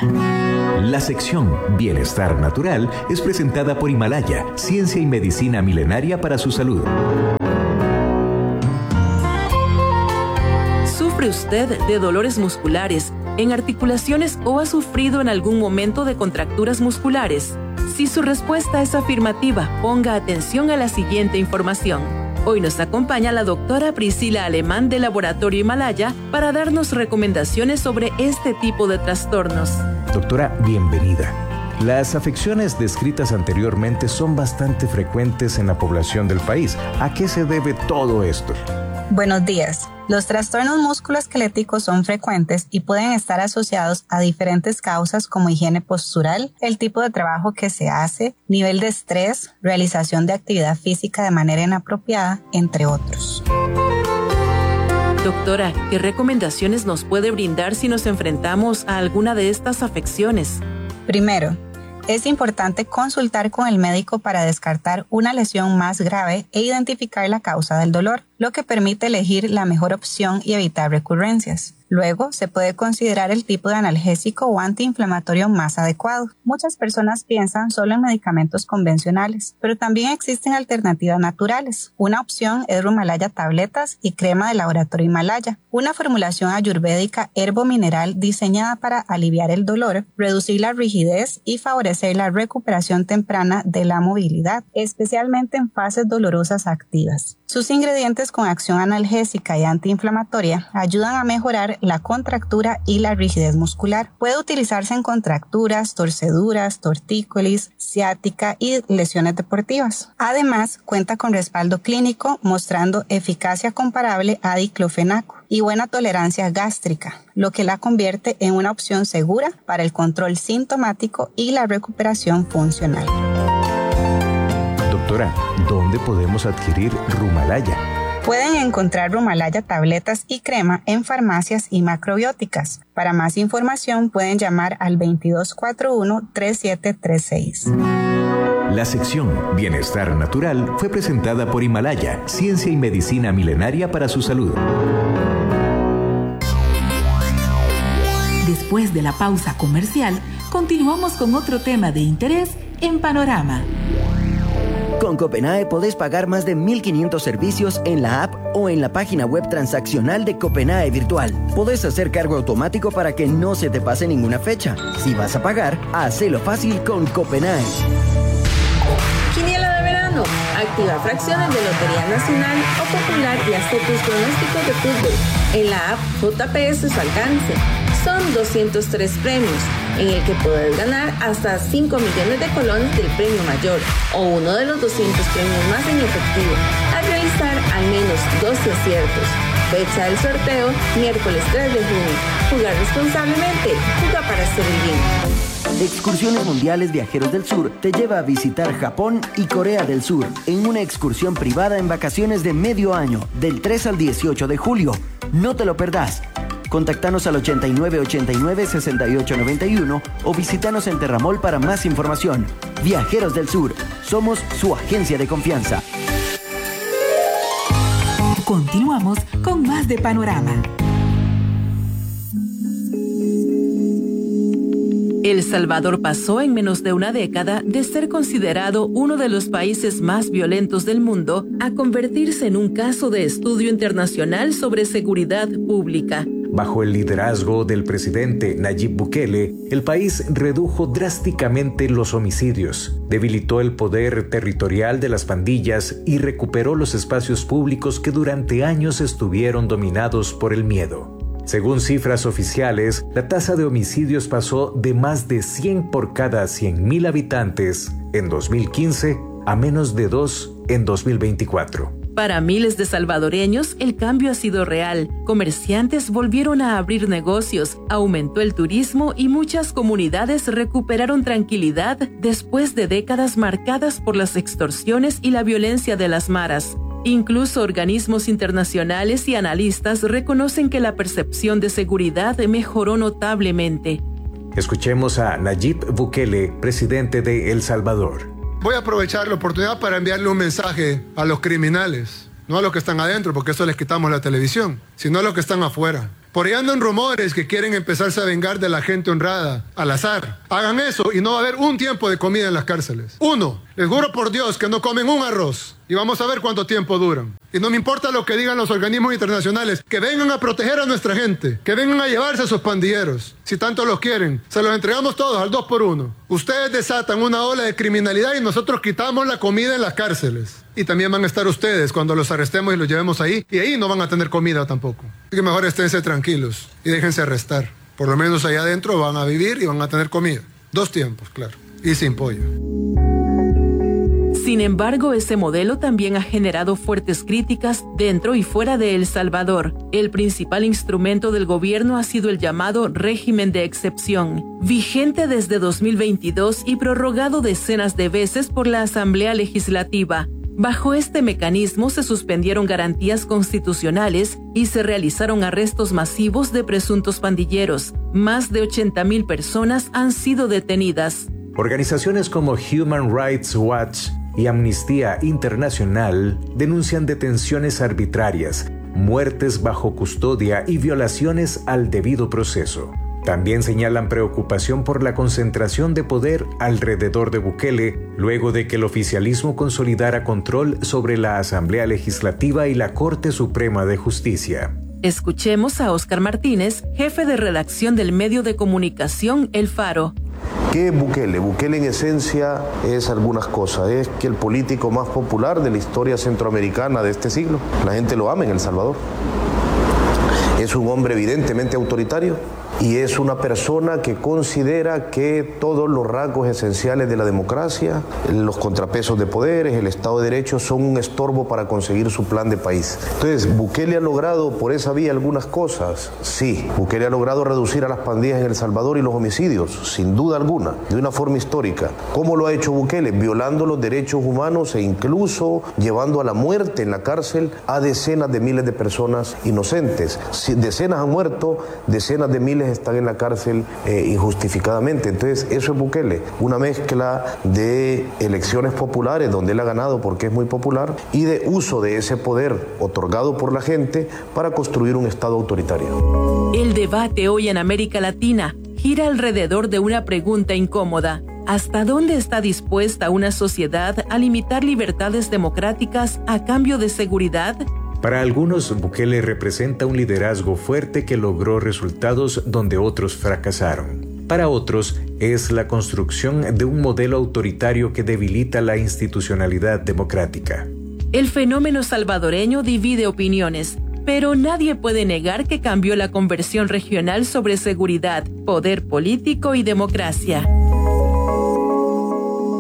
La sección Bienestar Natural es presentada por Himalaya, ciencia y medicina milenaria para su salud. ¿Sufre usted de dolores musculares, en articulaciones o ha sufrido en algún momento de contracturas musculares? Si su respuesta es afirmativa, ponga atención a la siguiente información. Hoy nos acompaña la doctora Priscila Alemán del Laboratorio Himalaya para darnos recomendaciones sobre este tipo de trastornos. Doctora, bienvenida. Las afecciones descritas anteriormente son bastante frecuentes en la población del país. ¿A qué se debe todo esto? Buenos días. Los trastornos musculoesqueléticos son frecuentes y pueden estar asociados a diferentes causas como higiene postural, el tipo de trabajo que se hace, nivel de estrés, realización de actividad física de manera inapropiada, entre otros. Doctora, ¿qué recomendaciones nos puede brindar si nos enfrentamos a alguna de estas afecciones? Primero, es importante consultar con el médico para descartar una lesión más grave e identificar la causa del dolor, lo que permite elegir la mejor opción y evitar recurrencias. Luego, se puede considerar el tipo de analgésico o antiinflamatorio más adecuado. Muchas personas piensan solo en medicamentos convencionales, pero también existen alternativas naturales. Una opción es Rumalaya tabletas y crema del laboratorio Himalaya, una formulación ayurvédica herbomineral diseñada para aliviar el dolor, reducir la rigidez y favorecer la recuperación temprana de la movilidad, especialmente en fases dolorosas activas. Sus ingredientes con acción analgésica y antiinflamatoria ayudan a mejorar la contractura y la rigidez muscular. Puede utilizarse en contracturas, torceduras, tortícolis, ciática y lesiones deportivas. Además, cuenta con respaldo clínico mostrando eficacia comparable a diclofenaco y buena tolerancia gástrica, lo que la convierte en una opción segura para el control sintomático y la recuperación funcional. Doctora, ¿dónde podemos adquirir Rumalaya? Pueden encontrar Rumalaya tabletas y crema en farmacias y macrobióticas. Para más información pueden llamar al 2241-3736. La sección Bienestar Natural fue presentada por Himalaya, ciencia y medicina milenaria para su salud. Después de la pausa comercial, continuamos con otro tema de interés en Panorama. Con Copenae podés pagar más de 1.500 servicios en la app o en la página web transaccional de Copenae Virtual. Podés hacer cargo automático para que no se te pase ninguna fecha. Si vas a pagar, hacelo fácil con Copenae. Quiniela de verano. Activa fracciones de Lotería Nacional o Popular y haz tus pronósticos de fútbol. En la app JPS su alcance. Son 203 premios, en el que podés ganar hasta 5 millones de colones del premio mayor o uno de los 200 premios más en efectivo, al realizar al menos 12 aciertos. Fecha del sorteo, miércoles 3 de junio. Jugar responsablemente, juega para hacer el bien. Excursiones Mundiales Viajeros del Sur te lleva a visitar Japón y Corea del Sur en una excursión privada en vacaciones de medio año, del 3 al 18 de julio. No te lo perdás. Contáctanos al 8989-6891 o visítanos en Terramol para más información. Viajeros del Sur, somos su agencia de confianza. Continuamos con más de Panorama. El Salvador pasó en menos de una década de ser considerado uno de los países más violentos del mundo a convertirse en un caso de estudio internacional sobre seguridad pública. Bajo el liderazgo del presidente Nayib Bukele, el país redujo drásticamente los homicidios, debilitó el poder territorial de las pandillas y recuperó los espacios públicos que durante años estuvieron dominados por el miedo. Según cifras oficiales, la tasa de homicidios pasó de más de 100 por cada 100.000 habitantes en 2015 a menos de 2 en 2024. Para miles de salvadoreños, el cambio ha sido real. Comerciantes volvieron a abrir negocios, aumentó el turismo y muchas comunidades recuperaron tranquilidad después de décadas marcadas por las extorsiones y la violencia de las maras. Incluso organismos internacionales y analistas reconocen que la percepción de seguridad mejoró notablemente. Escuchemos a Nayib Bukele, presidente de El Salvador. Voy a aprovechar la oportunidad para enviarle un mensaje a los criminales, no a los que están adentro, porque eso les quitamos la televisión, sino a los que están afuera. Por ahí andan rumores que quieren empezarse a vengar de la gente honrada, al azar. Hagan eso y no va a haber un tiempo de comida en las cárceles. 1. Les juro por Dios que no comen un arroz. Y vamos a ver cuánto tiempo duran. Y no me importa lo que digan los organismos internacionales, que vengan a proteger a nuestra gente, que vengan a llevarse a sus pandilleros. Si tanto los quieren, se los entregamos todos al 2x1. Ustedes desatan una ola de criminalidad y nosotros quitamos la comida en las cárceles. Y también van a estar ustedes cuando los arrestemos y los llevemos ahí. Y ahí no van a tener comida tampoco. Así que mejor esténse tranquilos y déjense arrestar. Por lo menos allá adentro van a vivir y van a tener comida. 2 tiempos, claro. Y sin pollo. Sin embargo, ese modelo también ha generado fuertes críticas dentro y fuera de El Salvador. El principal instrumento del gobierno ha sido el llamado régimen de excepción, vigente desde 2022 y prorrogado decenas de veces por la Asamblea Legislativa. Bajo este mecanismo se suspendieron garantías constitucionales y se realizaron arrestos masivos de presuntos pandilleros. Más de 80,000 personas han sido detenidas. Organizaciones como Human Rights Watch y Amnistía Internacional denuncian detenciones arbitrarias, muertes bajo custodia y violaciones al debido proceso. También señalan preocupación por la concentración de poder alrededor de Bukele, luego de que el oficialismo consolidara control sobre la Asamblea Legislativa y la Corte Suprema de Justicia. Escuchemos a Óscar Martínez, jefe de redacción del medio de comunicación El Faro. ¿Qué es Bukele? Bukele en esencia es algunas cosas. Es que el político más popular de la historia centroamericana de este siglo. La gente lo ama en El Salvador. Es un hombre evidentemente autoritario y es una persona que considera que todos los rasgos esenciales de la democracia, los contrapesos de poderes, el Estado de Derecho son un estorbo para conseguir su plan de país. Entonces, ¿Bukele ha logrado por esa vía algunas cosas? Sí. ¿Bukele ha logrado reducir a las pandillas en El Salvador y los homicidios? Sin duda alguna, de una forma histórica. ¿Cómo lo ha hecho Bukele? Violando los derechos humanos e incluso llevando a la muerte en la cárcel a decenas de miles de personas inocentes. Decenas han muerto, decenas de miles están en la cárcel injustificadamente. Entonces, eso es Bukele, una mezcla de elecciones populares donde él ha ganado porque es muy popular y de uso de ese poder otorgado por la gente para construir un Estado autoritario. El debate hoy en América Latina gira alrededor de una pregunta incómoda. ¿Hasta dónde está dispuesta una sociedad a limitar libertades democráticas a cambio de seguridad? Para algunos, Bukele representa un liderazgo fuerte que logró resultados donde otros fracasaron. Para otros, es la construcción de un modelo autoritario que debilita la institucionalidad democrática. El fenómeno salvadoreño divide opiniones, pero nadie puede negar que cambió la conversión regional sobre seguridad, poder político y democracia.